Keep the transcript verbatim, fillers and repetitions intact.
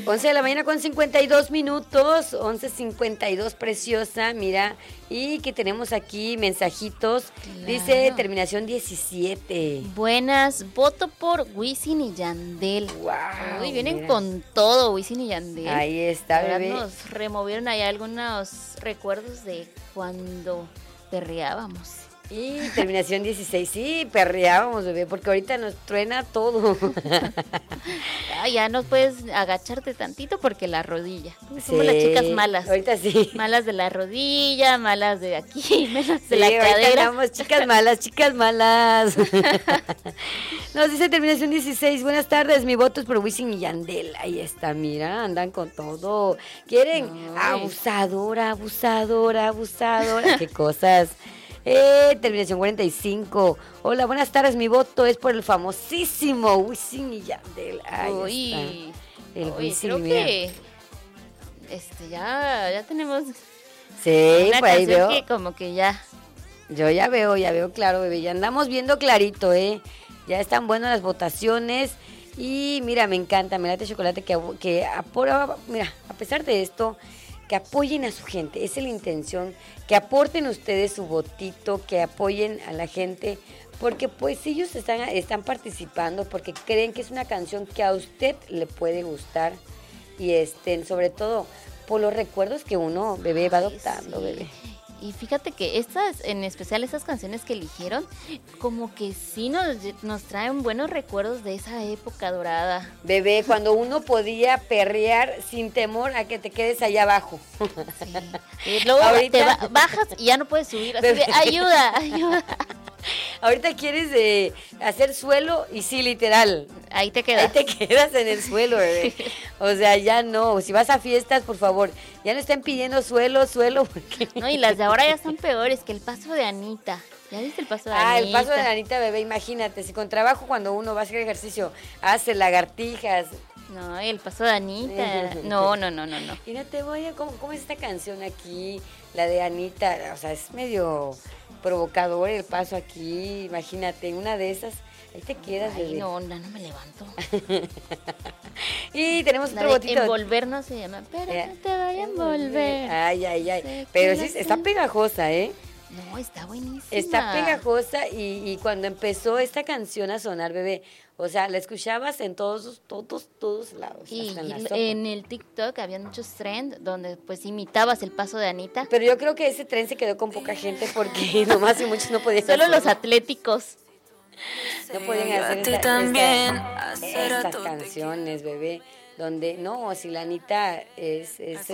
once de la mañana con cincuenta y dos minutos, once cincuenta y dos, preciosa, mira, y que tenemos aquí mensajitos, claro. Dice terminación diecisiete. Buenas, voto por Wisin y Yandel. Wow, Uy, vienen mira. Con todo Wisin y Yandel. Ahí está, verdad, bebé. Nos removieron ahí algunos recuerdos de cuando perreábamos. Y terminación dieciséis, sí, perreábamos, bebé, porque ahorita nos truena todo. Ah, ya no puedes agacharte tantito porque la rodilla. Somos sí, las chicas malas. Ahorita sí. Malas de la rodilla, malas de aquí, malas de sí, la cadera. Andamos, chicas malas, chicas malas. Nos dice terminación dieciséis, buenas tardes, mi voto es por Wisin y Yandel. Ahí está, mira, andan con todo. Quieren Ay. abusadora, abusadora, abusadora. Qué cosas. Eh, terminación cuarenta y cinco. Hola, buenas tardes. Mi voto es por el famosísimo Wisin y Yandel. Ahí Uy, está. El Uy, Wisin, creo mira. que este ya, ya tenemos sí, una pues ahí canción veo. que como que ya. Yo ya veo, ya veo claro, bebé. Ya andamos viendo clarito, ¿eh? Ya están buenas las votaciones. Y mira, me encanta, me late chocolate que, que apura, mira, a pesar de esto, que apoyen a su gente, esa es la intención, que aporten ustedes su votito, que apoyen a la gente, porque pues ellos están, están participando, porque creen que es una canción que a usted le puede gustar, y este, sobre todo, por los recuerdos que uno, bebé, va adoptando, Ay, sí. bebé. Y fíjate que estas, en especial estas canciones que eligieron, como que sí nos, nos traen buenos recuerdos de esa época dorada. Bebé, cuando uno podía perrear sin temor a que te quedes allá abajo. Sí. Y luego ahorita te ba- bajas y ya no puedes subir, así de ayuda, ayuda. Ahorita quieres eh, hacer suelo y sí, literal. Ahí te quedas. Ahí te quedas en el suelo, bebé. O sea, ya no. Si vas a fiestas, por favor, ya no estén pidiendo suelo, suelo. Porque... No, y las de ahora ya están peores que el paso de Anita. ¿Ya viste el paso de Anita? Ah, el paso de Anita, bebé, imagínate. Si con trabajo cuando uno va a hacer ejercicio, hace lagartijas. No, el paso de Anita. No, no, no, no, no. Y no te voy a... ¿Cómo, cómo es esta canción aquí? La de Anita. O sea, es medio provocador el paso aquí. Imagínate, una de esas... Ahí te quedas, Ay, bebé. no, no, no me levanto. Y tenemos La otro de botito. Envolver no se llama, pero Eh, no te vaya a envolver. Ay, ay, ay. Sé Pero que sí, la está sé. pegajosa, ¿eh? No, está buenísima. Está pegajosa y, y cuando empezó esta canción a sonar, bebé, o sea, la escuchabas en todos, todos, todos lados. Y hasta en, la y sopa. en el TikTok había muchos trends donde pues imitabas el paso de Anita. Pero yo creo que ese tren se quedó con poca gente porque nomás y muchos no podían Solo hacer. los atléticos. No podían hacer esta, también, esta, estas canciones, bebé, donde, no, si la Anita es... es